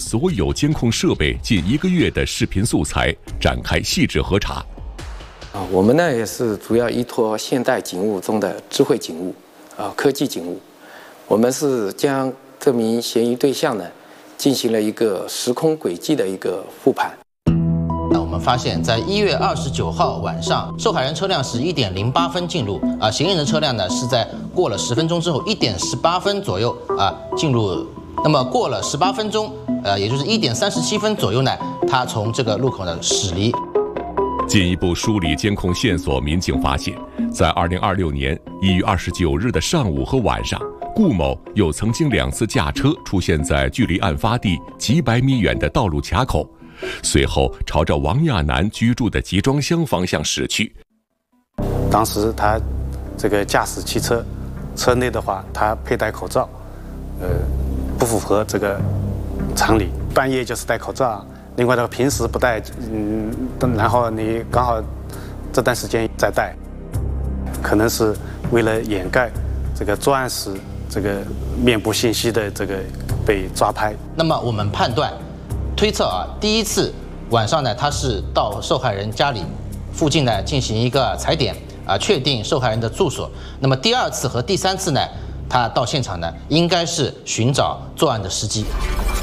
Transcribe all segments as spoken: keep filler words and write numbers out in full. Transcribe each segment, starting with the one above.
所有监控设备近一个月的视频素材，展开细致核查。 啊，我们呢也是主要依托现代警务中的智慧警务，啊，科技警务，我们是将这名嫌疑对象呢进行了一个时空轨迹的一个复盘。 那我们发现，在一月二十九号晚上，受害人车辆是一点零八分进入，啊，嫌疑人车辆呢是在过了十分钟之后一点十八分左右啊进入，那么过了十八分钟，呃，也就是一点三十七分左右呢，他从这个路口呢驶离。 进一步梳理监控线索，民警发现，在二零二六年一月二十九日的上午和晚上，顾某又曾经两次驾车出现在距离案发地几百米远的道路卡口。随后朝着王亚楠居住的集装箱方向驶去。 当时他这个驾驶汽车，车内的话他佩戴口罩，呃，不符合这个常理。半夜就是戴口罩，另外的平时不戴，嗯，然后你刚好这段时间再戴，可能是为了掩盖这个作案时这个面部信息的这个被抓拍。 那么我们判断。推测啊，第一次晚上呢，他是到受害人家里附近呢进行一个踩点啊，确定受害人的住所。那么第二次和第三次呢，他到现场呢，应该是寻找作案的时机。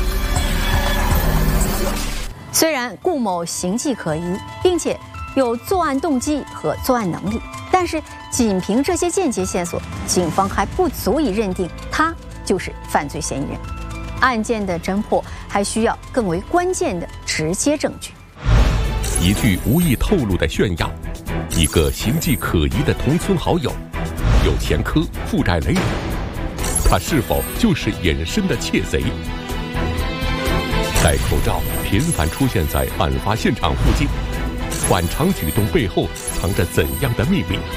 虽然顾某形迹可疑，并且有作案动机和作案能力，但是仅凭这些间接线索，警方还不足以认定他就是犯罪嫌疑人。案件的侦破还需要更为关键的直接证据。 一句无意透露的炫耀，一个形迹可疑的同村好友，有前科，负债累累，他是否就是隐身的窃贼？戴口罩频繁出现在案发现场附近，反常举动背后藏着怎样的秘密？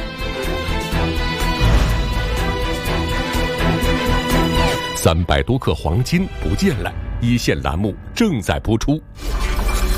三百多克黄金不见了，一线栏目正在播出。